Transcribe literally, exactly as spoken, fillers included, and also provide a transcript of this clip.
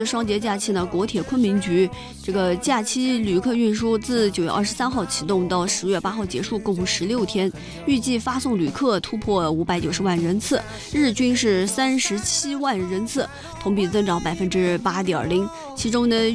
双节假期呢，国铁昆明局这个假期旅客运输自九月二十三号启动到十月八号结束，共十六天，预计发送旅客突破五百九十万人次，日均是三十七万人次，同比增长百分之八点零，其中呢。